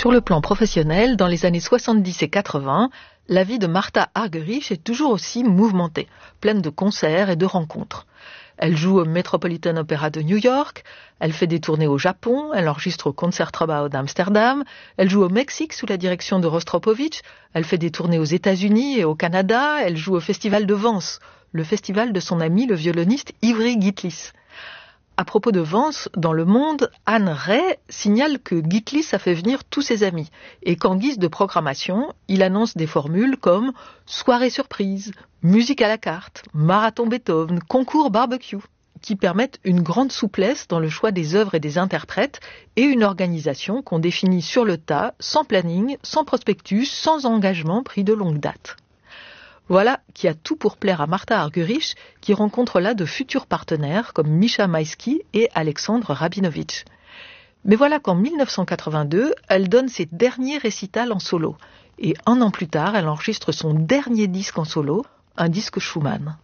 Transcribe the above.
Sur le plan professionnel, dans les années 70 et 80, la vie de Martha Argerich est toujours aussi mouvementée, pleine de concerts et de rencontres. Elle joue au Metropolitan Opera de New York, elle fait des tournées au Japon, elle enregistre au Concertgebouw d'Amsterdam, elle joue au Mexique sous la direction de Rostropovich, elle fait des tournées aux États-Unis et au Canada, elle joue au Festival de Vence, le festival de son ami le violoniste Ivry Gitlis. À propos de Vence, dans Le Monde, Anne Ray signale que Gitlis a fait venir tous ses amis et qu'en guise de programmation, il annonce des formules comme soirée surprise, musique à la carte, marathon Beethoven, concours barbecue, qui permettent une grande souplesse dans le choix des œuvres et des interprètes et une organisation qu'on définit sur le tas, sans planning, sans prospectus, sans engagement pris de longue date. Voilà qui a tout pour plaire à Martha Argerich, qui rencontre là de futurs partenaires comme Misha Maïski et Alexandre Rabinovitch. Mais voilà qu'en 1982, elle donne ses derniers récitals en solo. Et un an plus tard, elle enregistre son dernier disque en solo, un disque Schumann.